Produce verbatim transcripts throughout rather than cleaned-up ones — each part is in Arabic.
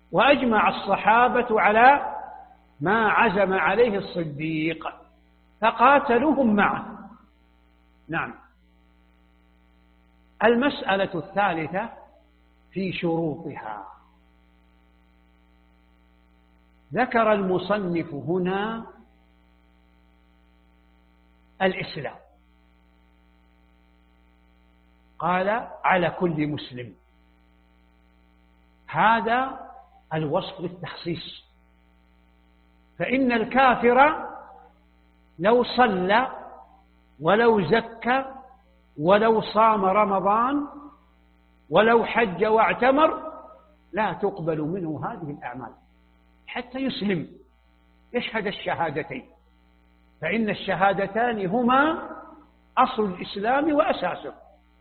وأجمع الصحابة على ما عزم عليه الصديق فقاتلوهم معه. نعم. المسألة الثالثة في شروطها. ذكر المصنف هنا الإسلام، قال على كل مسلم، هذا الوصف للتخصيص، فإن الكافر لو صلى ولو زكى ولو صام رمضان ولو حج واعتمر لا تقبل منه هذه الأعمال حتى يسلم، يشهد الشهادتين، فإن الشهادتان هما أصل الإسلام وأساسه،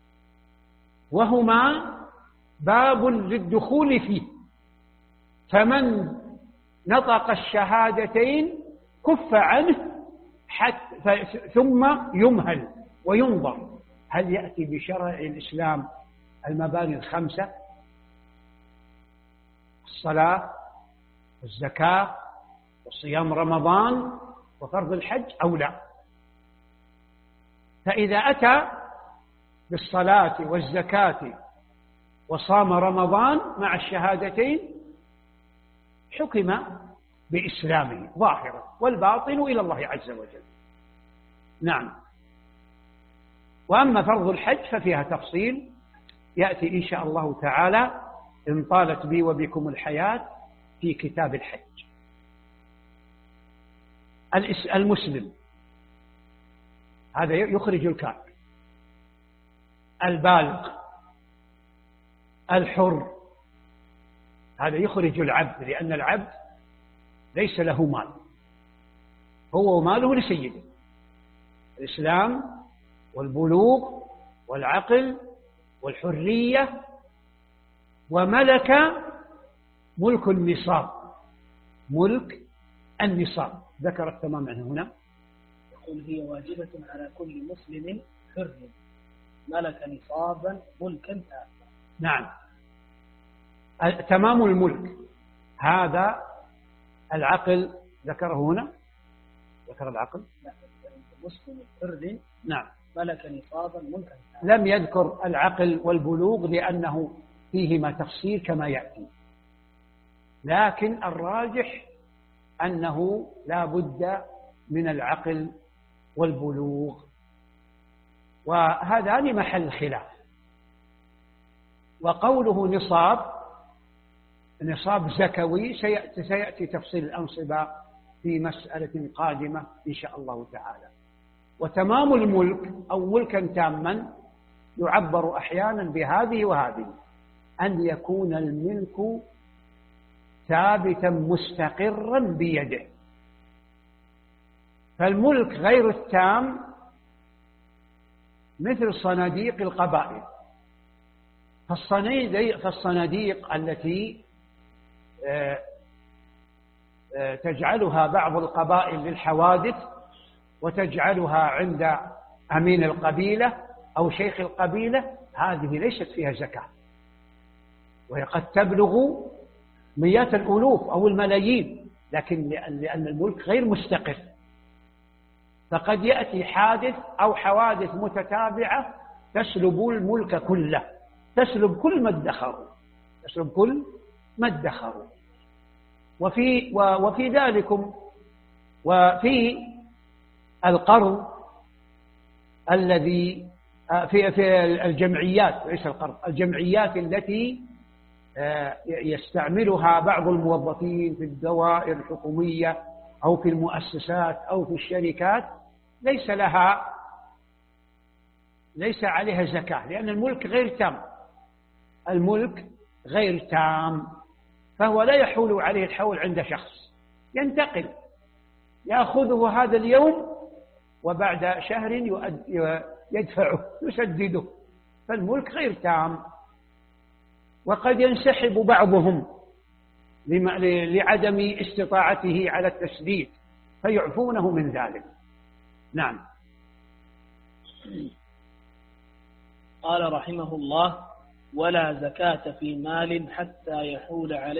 وهما باب للدخول فيه، فمن نطق الشهادتين كف عنه حتى ثم يمهل وينظر هل يأتي بشرع الإسلام المباني الخمسة: الصلاة والزكاة وصيام رمضان وفرض الحج أو لا. فإذا أتى بالصلاة والزكاة وصام رمضان مع الشهادتين حكم بإسلامه ظاهرا، والباطن إلى الله عز وجل. نعم. وأما فرض الحج ففيها تفصيل يأتي إن شاء الله تعالى إن طالت بي وبكم الحياة في كتاب الحج. المسلم هذا يخرج الكافر، البالغ، الحر هذا يخرج العبد، لأن العبد ليس له مال، هو وماله لسيده. الإسلام والبلوغ والعقل والحرية وملك ملك النصاب، ملك النصاب ذكر التمام عنه هنا. يقول هي واجبة على كل مسلم حر ملك نصابا ملكا تاما. نعم. تمام الملك هذا العقل ذكره هنا، ذكر العقل. مسلم حر نعم ملك نصابا ملكا تاما. لم يذكر العقل والبلوغ لأنه فيهما تفصيل كما يأتي، لكن الراجح أنه لا بد من العقل والبلوغ، وهذان محل خلاف. وقوله نصاب، نصاب زكوي سيأتي, سيأتي تفصيل الأنصبة في مسألة قادمة إن شاء الله تعالى. وتمام الملك أو ملكا تاما يعبر أحيانا بهذه وهذه، أن يكون الملك ثابتا مستقرا بيده. فالملك غير التام مثل صناديق القبائل، فالصناديق التي تجعلها بعض القبائل للحوادث وتجعلها عند أمين القبيلة أو شيخ القبيلة، هذه ليست فيها زكاة، وهي قد تبلغ مئات الألوف أو الملايين، لكن لأن الملك غير مستقر، فقد يأتي حادث أو حوادث متتابعة تسلب الملك كله، تسلب كل ما ادخروا، تسلب كل ما ادخروا. وفي وفي ذلكم وفي القرض الذي في في الجمعيات، ليس القرض، الجمعيات التي يستعملها بعض الموظفين في الدوائر الحكومية أو في المؤسسات أو في الشركات، ليس لها ليس عليها زكاة، لأن الملك غير تام، الملك غير تام، فهو لا يحول عليه الحول عند شخص، ينتقل، يأخذه هذا اليوم وبعد شهر يدفعه يسدده، فالملك غير تام. وقد ينسحب بعضهم لعدم استطاعته على التسديد فيعفونه من ذلك. نعم. قال رحمه الله: ولا زكاة في مال حتى يحول عليه